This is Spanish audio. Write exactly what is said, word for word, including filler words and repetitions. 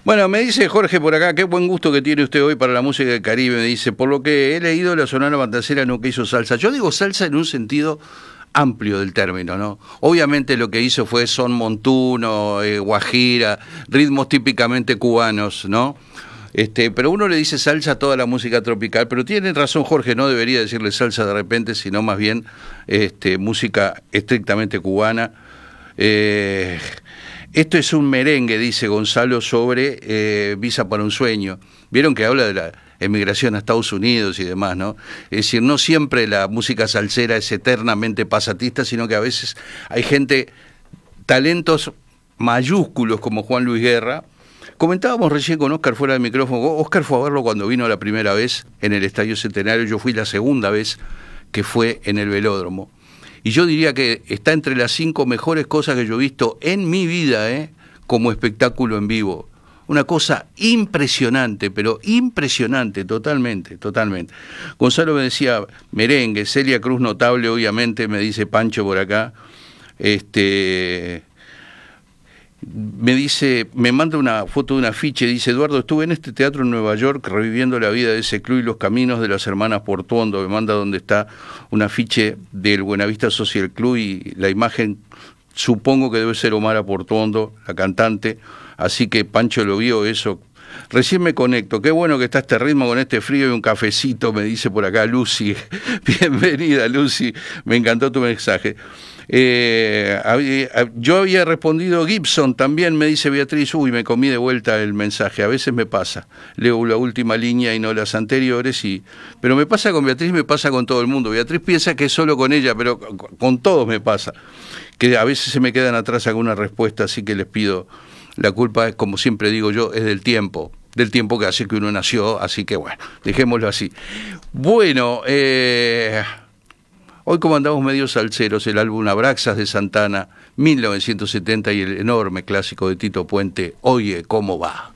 Bueno, me dice Jorge por acá, qué buen gusto que tiene usted hoy para la música del Caribe. Me dice, por lo que he leído, la Sonora Matancera nunca hizo salsa. Yo digo salsa en un sentido amplio del término, ¿no? Obviamente lo que hizo fue son montuno, eh, guajira, ritmos típicamente cubanos, ¿no? Este, pero uno le dice salsa a toda la música tropical, pero tiene razón Jorge, no debería decirle salsa de repente, sino más bien este, música estrictamente cubana. Eh, esto es un merengue, dice Gonzalo, sobre eh, Visa para un sueño. Vieron que habla de la emigración a Estados Unidos y demás, ¿no? Es decir, no siempre la música salsera es eternamente pasatista, sino que a veces hay gente, talentos mayúsculos como Juan Luis Guerra. Comentábamos recién con Óscar fuera del micrófono. Óscar fue a verlo cuando vino la primera vez en el Estadio Centenario. Yo fui la segunda vez que fue en el Velódromo. Y yo diría que está entre las cinco mejores cosas que yo he visto en mi vida, ¿eh? Como espectáculo en vivo. Una cosa impresionante, pero impresionante, totalmente, totalmente. Gonzalo me decía, merengue, Celia Cruz notable, obviamente, me dice Pancho por acá. Este... Me dice, me manda una foto de un afiche, dice, Eduardo, estuve en este teatro en Nueva York reviviendo la vida de ese club y los caminos de las hermanas Portuondo. Me manda donde está un afiche del Buenavista Social Club y la imagen, supongo que debe ser Omara Portuondo, la cantante, así que Pancho lo vio eso. Recién me conecto, qué bueno que está este ritmo con este frío y un cafecito, me dice por acá Lucy. Bienvenida Lucy, me encantó tu mensaje. Eh, yo había respondido Gibson, también me dice Beatriz, uy, me comí de vuelta el mensaje, a veces me pasa, leo la última línea y no las anteriores, y pero me pasa con Beatriz, me pasa con todo el mundo. Beatriz piensa que es solo con ella, pero con todos me pasa, que a veces se me quedan atrás algunas respuestas, así que les pido, la culpa es, como siempre digo yo, es del tiempo, del tiempo que hace que uno nació, así que bueno, dejémoslo así. Bueno, eh... hoy como andamos medio salseros, el álbum Abraxas de Santana, mil novecientos setenta, y el enorme clásico de Tito Puente, Oye, ¿cómo va?